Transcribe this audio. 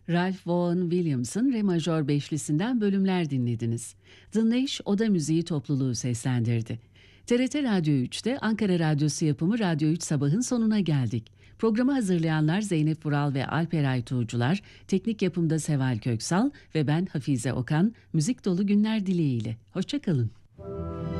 Ralph Vaughan Williams'ın Re majör beşlisinden bölümler dinlediniz. The Nash Oda Müziği topluluğu seslendirdi. TRT Radyo 3'te Ankara Radyosu yapımı Radyo 3 Sabah'ın sonuna geldik. Programı hazırlayanlar Zeynep Vural ve Alper Tuğcular, teknik yapımda Seval Köksal ve ben Hafize Okan, müzik dolu günler dileğiyle. Hoşça kalın.